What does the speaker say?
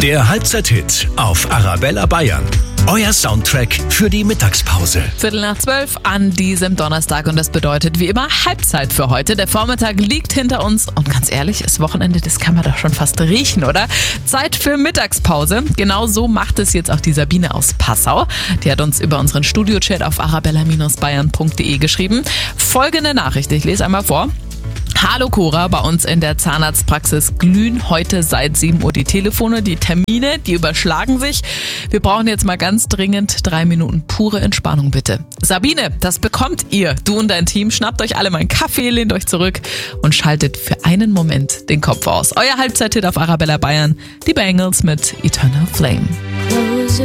Der Halbzeit-Hit auf Arabella Bayern. Euer Soundtrack für die Mittagspause. 11:45 an diesem Donnerstag und das bedeutet wie immer Halbzeit für heute. Der Vormittag liegt hinter uns und ganz ehrlich, das Wochenende, das kann man doch schon fast riechen, oder? Zeit für Mittagspause. Genau so macht es jetzt auch die Sabine aus Passau. Die hat uns über unseren Studio-Chat auf arabella-bayern.de geschrieben. Folgende Nachricht, ich lese einmal vor. Hallo Cora, bei uns in der Zahnarztpraxis glühen heute seit 7 Uhr die Telefone, die Termine, die überschlagen sich. Wir brauchen jetzt mal ganz dringend 3 Minuten pure Entspannung, bitte. Sabine, das bekommt ihr. Du und dein Team, schnappt euch alle mal einen Kaffee, lehnt euch zurück und schaltet für einen Moment den Kopf aus. Euer Halbzeit-Hit auf Arabella Bayern, die Bangles mit Eternal Flame.